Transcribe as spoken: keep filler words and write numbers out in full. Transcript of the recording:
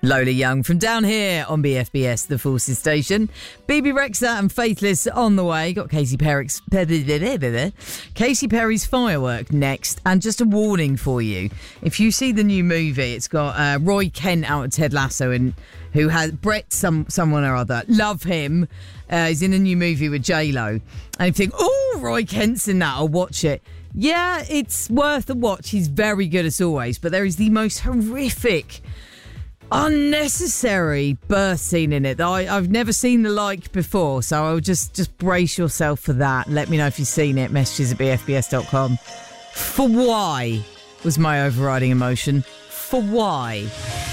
Lola Young from down here on B F B S, the Forces Station. B B Rexha and Faithless on the way. Got Katy Perry's, Katy Perry's Firework next. And just a warning for you. If you see the new movie, it's got uh, Roy Kent out of Ted Lasso, and who has Brett some someone or other. Love him. Uh, he's in a new movie with J-Lo. And you think, oh, Roy Kent's in that. I'll watch it. Yeah, it's worth a watch. He's very good as always. But there is the most horrific, unnecessary birth scene in it that I, I've never seen the like before. So I'll just, just brace yourself for that. Let me know if you've seen it. Messages at b f b s dot com. For why was my overriding emotion. For why?